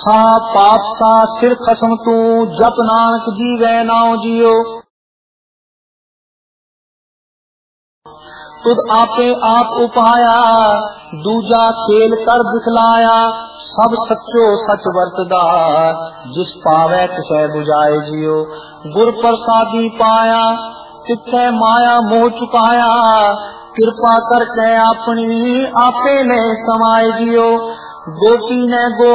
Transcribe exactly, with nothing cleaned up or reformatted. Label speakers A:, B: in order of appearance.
A: सा पाप सा सिर खसम तू जप नानक जीवै नाउ जियो। तुद आपे आप उपाया दूजा खेल कर दिखलाया। सब सच्चो सच वरतदा जिस पावै तिसै बुझाए जियो। गुर प्रसादी पाया तिथै माया मोह चुकाया। कृपा करके अपनी आपे ले समाए जियो। गोपी ने गो